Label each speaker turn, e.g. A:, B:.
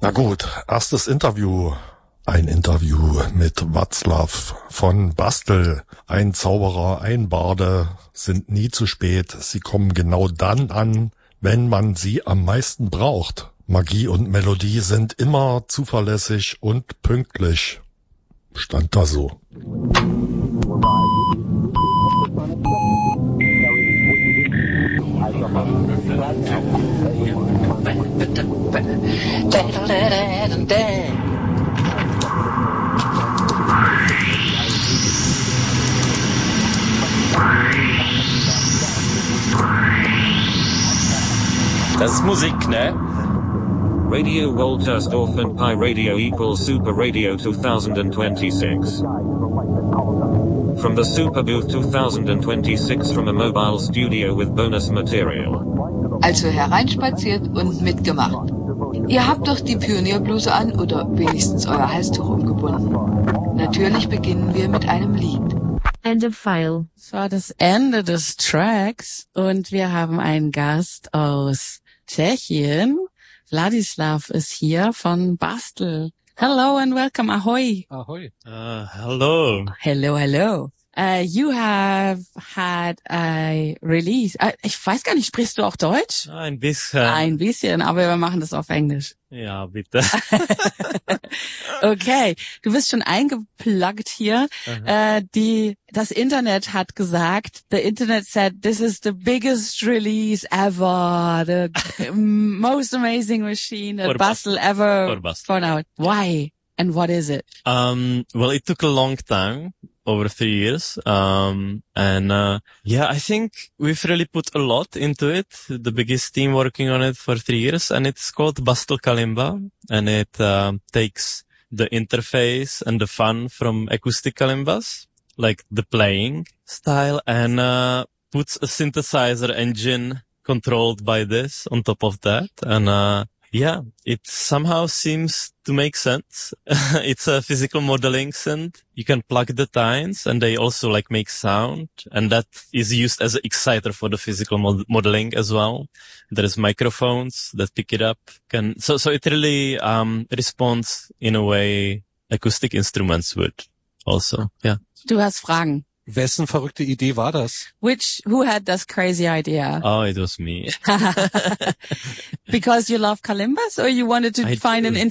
A: Na gut, erstes Interview. Ein Interview mit Václav von Bastel. Ein Zauberer, ein Barde sind nie zu spät. Sie kommen genau dann an, wenn man sie am meisten braucht. Magie und Melodie sind immer zuverlässig und pünktlich. Stand da so.
B: Das ist Musik, ne? Radio Woltersdorf and Pi Radio equals Super Radio 2026. From the Super Booth 2026 from a mobile studio with bonus material.
C: Also hereinspaziert und mitgemacht. Ihr habt doch die Pionierbluse an oder wenigstens euer Halstuch umgebunden. Natürlich beginnen wir mit einem Lied.
D: End of file.
E: Das war das Ende des Tracks und wir haben einen Gast aus Tschechien. Vladislav ist hier von Bastel. Hello and welcome. Ahoy.
F: Ahoy.
B: Hello.
E: Hello, hello. You have had a release. Ich weiß gar nicht, sprichst du auch Deutsch?
B: Ein bisschen.
E: Ein bisschen, aber wir machen das auf Englisch.
B: Ja, bitte.
E: Okay, du bist schon eingepluggt hier. Das Internet hat gesagt, the Internet said, this is the biggest release ever, the most amazing machine that Bastel ever found out. Why? And what is it?
B: Well, it took a long time. Over 3 years. I think we've really put a lot into it. The biggest team working on it for 3 years, and it's called Bastel Kalimba, and it takes the interface and the fun from acoustic kalimbas, like the playing style, and puts a synthesizer engine controlled by this on top of that, and it somehow seems to make sense. It's a physical modeling synth. You can plug the tines and they also make sound, and that is used as an exciter for the physical modeling as well. There is microphones that pick it up. So it really responds in a way acoustic instruments would also. Yeah.
E: Du hast Fragen.
F: Wessen verrückte Idee war das?
E: Who had this crazy idea?
B: Oh, it was me.
E: Because you love kalimbas, or you wanted to find an